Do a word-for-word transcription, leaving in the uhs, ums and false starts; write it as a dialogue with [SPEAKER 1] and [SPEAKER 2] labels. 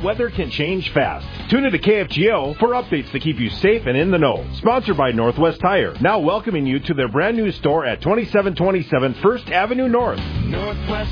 [SPEAKER 1] weather can change fast. Tune into K F G O for updates to keep you safe and in the know. Sponsored by Northwest Tire, now welcoming you to their brand new store at twenty-seven twenty-seven First Avenue North.
[SPEAKER 2] Northwest